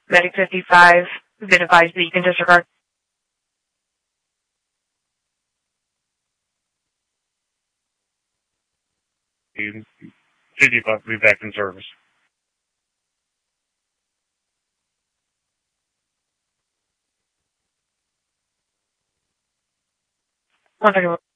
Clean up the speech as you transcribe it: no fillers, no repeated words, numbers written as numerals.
Medic 55, been advised that you can disregard. 55 will be back in service. One second.